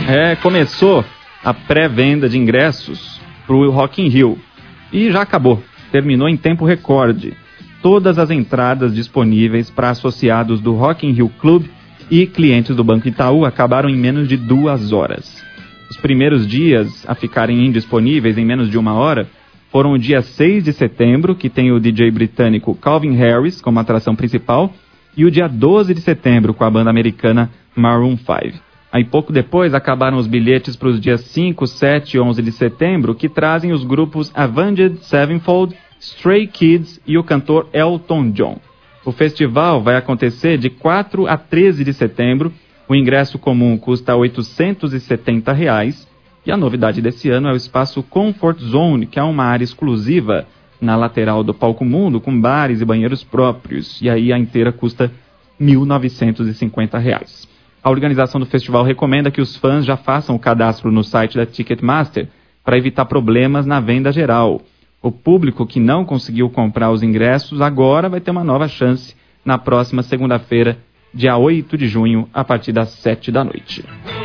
Começou a pré-venda de ingressos para o Rock in Rio e já acabou, terminou em tempo recorde. Todas as entradas disponíveis para associados do Rock in Rio Club e clientes do Banco Itaú acabaram em menos de 2 horas. Os primeiros dias a ficarem indisponíveis em menos de 1 hora foram o dia 6 de setembro, que tem o DJ britânico Calvin Harris como atração principal, e o dia 12 de setembro com a banda americana Maroon 5. Aí pouco depois acabaram os bilhetes para os dias 5, 7 e 11 de setembro, que trazem os grupos Avenged Sevenfold, Stray Kids e o cantor Elton John. O festival vai acontecer de 4 a 13 de setembro. O ingresso comum custa R$ 870 e a novidade desse ano é o espaço Comfort Zone, que é uma área exclusiva na lateral do Palco Mundo, com bares e banheiros próprios. E aí a inteira custa R$ 1.950. A organização do festival recomenda que os fãs já façam o cadastro no site da Ticketmaster para evitar problemas na venda geral. O público que não conseguiu comprar os ingressos agora vai ter uma nova chance na próxima segunda-feira, dia 8 de junho, a partir das 7 da noite.